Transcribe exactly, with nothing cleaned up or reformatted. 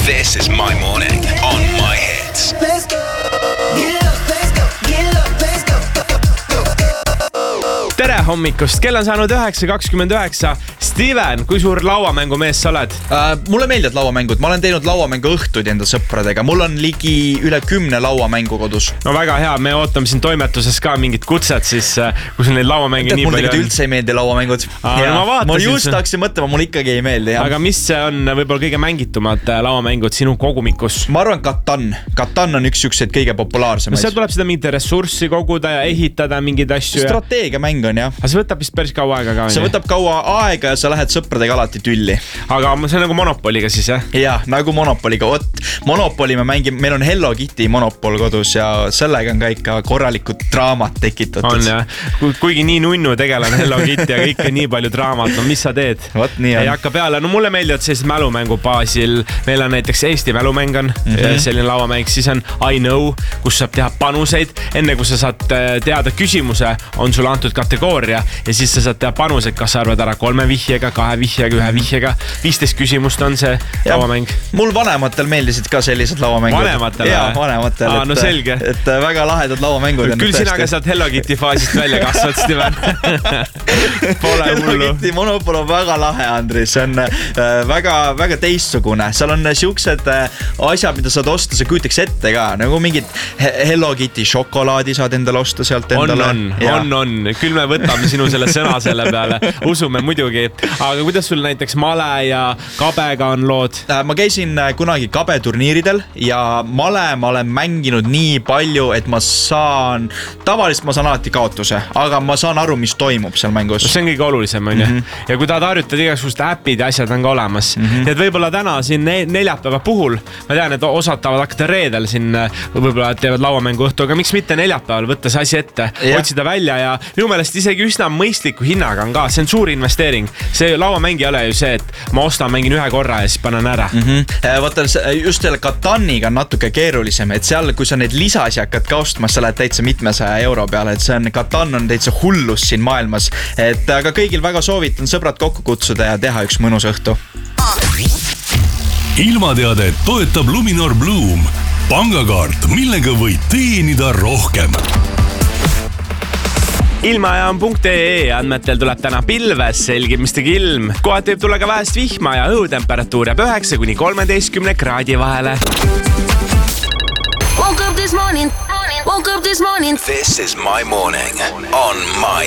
This is my morning on my hits. Let's go. Get up, let's go. Get up, let's go. Go, go, go. Tere hommikust, kell on saanud üheksa kakskümmend üheksa. Steven, kui suur lauamängumees sa oled? Uh, mulle meeldivad lauamängud, ma olen teinud lauamängu õhtud enda sõpradega. Mul on ligi üle kümne lauamängu kodus. No väga hea, me ootame siin toimetuses ka mingit kutset, siis kui sul neid lauamänge nii mulle palju on. üldse ei meeldi lauamängud. Aa, no ma ma just hakkasin mõtlema, mul ikkagi ei meeldi. Jah. Aga mis on võib-olla kõige mängitumad lauamängud sinu kogumikus? Ma arvan Catan. Catan on üks ükseid kõige populaarsemaid. No seal tuleb seda mingit ressurssi koguda ja ehitada mingeid asju. Strateegiamäng on jah. Aga see võtab vist päris kaua aega ka. See võtab kaua aega ja sa lähed sõpradega alati tülli. Aga see on nagu Monopoliga siis, jah? Jah, nagu Monopoliga. Ot, Monopoli me mängime, meil on Hello Kitty Monopol kodus ja sellega on ka ikka korralikud draamat tekitatud. On jah, kuigi nii nunnu tegelane Hello Kitty ja kõik on nii palju draamat, no mis sa teed? Võt, nii on. Ei hakka peale, no mulle meeldivad sellised mälumängu baasil. Meil on näiteks Eesti mälumäng on mm -hmm. selline lauamäng, siis on I Know, kus saab teha panuseid. Enne kui sa saad teada küsimuse, on sulle antud kategooria ja siis sa saad teha panuseid, kas sa arvad ära kolme vihjega, kahe vihjega, ühe vihjega. viisteist küsimust on see ja, lauamäng. Mul vanematel meeldisid ka sellised lauamängud. Vanematel? Jaa, vanematel. Aa, no et, selge. Et väga lahedad lauamängud. Küll sina ka saad Hello Kitty faasist välja kasvad, Steven. Pole Hello hullu. Kitty Monopol on väga lahe, Andri. See on äh, väga, väga teistsugune. Seal on siuksed äh, asjad, mida saad osta, sa küütaks ette ka. Nagu mingid Hello Kitty šokolaadi saad endale osta sealt endale. On, on, on, on. Küll me võtame sinu selle sõna selle peale. Usume muidugi. Aga kuidas sul näiteks Male ja Kabega on lood? Ma käisin kunagi Kabe turniiridel ja Male ma olen mänginud nii palju, et ma saan, tavaliselt ma saan alati kaotuse, aga ma saan aru, mis toimub seal mängus. See on kõige olulisem, on ju. Mm -hmm. Ja kui tahad harjutada igasugust äpid ja asjad on ka olemas. Mm -hmm. Et võib-olla täna siin neljapäeva puhul, ma tean, et osad tahavad hakata reedel siin, võib-olla teevad lauamängu õhtu, aga miks mitte neljapäeval võtta see asi ette, yeah. otsida välja ja minu meelest isegi üsna mõistliku hinnaga on ka, see on suur investeering. See lauamäng ei ole ju see, et ma ostan, mängin ühe korra ja siis panen ära. Mm -hmm. Vaata, just selle Cataniga on natuke keerulisem, et seal, kui sa neid lisasi hakkad ka ostma, sa lähed täitsa mitmesaja euro peale, et see on, Catan on täitsa hullus siin maailmas. Et aga kõigil väga soovitan sõbrad kokku kutsuda ja teha üks mõnus õhtu. Ilmateadet toetab Luminor Bloom. Pangakaart, millega võid teenida rohkem. Ilmajaam punkt ee andmetel tuleb täna pilves, selgimistega ilm. Kohati võib tulla ka vähest vihma ja õhutemperatuur jääb üheksa kuni kolmeteistkümne kraadi vahele. Woke up this morning, woke up this morning. This is my morning on my